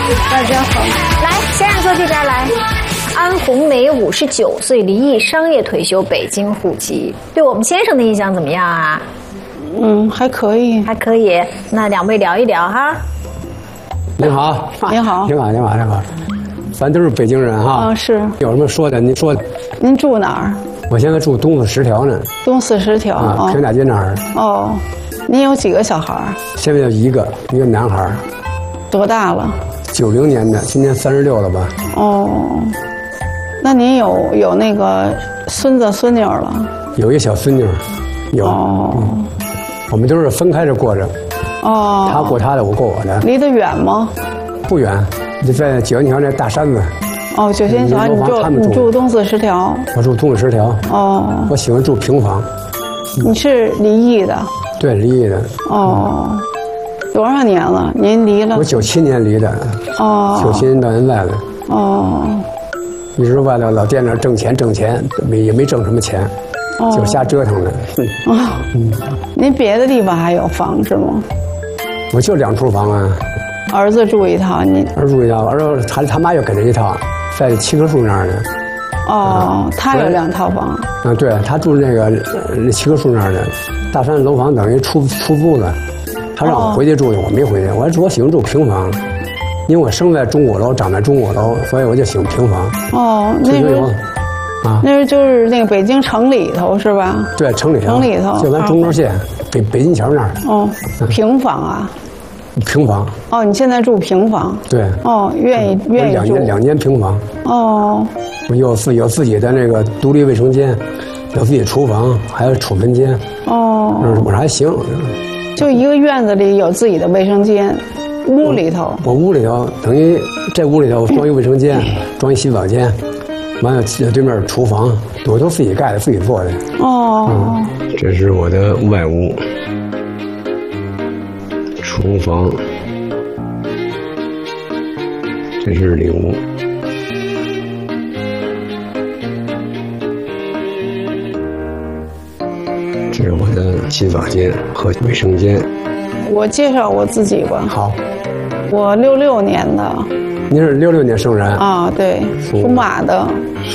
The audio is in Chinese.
大家好， 来，先生坐这边来。安红梅59岁，离异，商业退休，北京户籍。对我们先生的印象怎么样啊？ 还可以， 还可以。那两位聊一聊哈。 您好， 您好， 您好，您好，您好，咱都是北京人哈。 啊，是。 有什么说的？您说。 您住哪儿？ 我现在住东四10条呢。 东四10条啊，平大街那儿。 哦，您有几个小孩？ 现在有一个男孩。 多大了 ？90年的，今年36了吧？ 哦，那您有那个孙子孙女了？ 有一小孙女，有。 哦， 我们都是分开着过着。 哦， 他过他的，我过我的。 离得远吗？ 不远，就在9仙桥那大山子。 哦，9仙桥，你住东四10条？ 我住东四10条。 哦， 我喜欢住平房。 你是离异的？ 对，离异的。 哦，多少年了？您离了？ 我97年离的。 哦 ，97年到现在了。 哦， 一直外头老惦着挣钱，也没挣什么钱，就瞎折腾了。 您别的地方还有房子吗？ 我就2处房啊。 儿子住一套，你儿子住一套，儿子他妈又给他一套，在7棵树那儿呢。 哦，他有2套房。 啊，对，他住那个7棵树那儿的，大山楼房等于出租了。他让我回去住去，我没回去。我喜欢住平房，因为我生在钟鼓楼，长在钟鼓楼，所以我就喜欢平房。 哦，那是啊，那是就是那个北京城里头是吧？ 对，城里头，就咱中轴线北京桥那儿。 哦，平房啊。 平房。 哦，你现在住平房？ 对。 哦，愿意住。 2间平房。 哦。 我有自己的那个独立卫生间，有自己厨房，还有储存间。 哦。 我说还行。 就一个院子里有自己的卫生间，屋里头。 我屋里头等于这屋里头装一卫生间，装一洗澡间，完了对面厨房，我都自己盖的，自己做的。 哦。 这是我的外屋。厨房，这是里屋。这是我的洗澡间和卫生间。 我介绍我自己吧。 好。 我66年的。 您是66年生人？ 啊，对，属马的。